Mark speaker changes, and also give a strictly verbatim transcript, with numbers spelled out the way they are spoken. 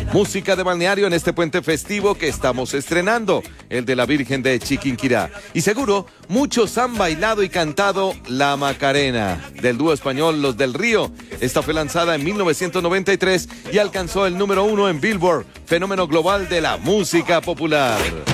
Speaker 1: Música de balneario en este puente festivo que estamos estrenando, el de la Virgen de Chiquinquirá. Y seguro, muchos han bailado y cantado La Macarena, del dúo español Los del Río. Esta fue lanzada en mil novecientos noventa y tres y alcanzó el número uno en Billboard, fenómeno global de la música popular.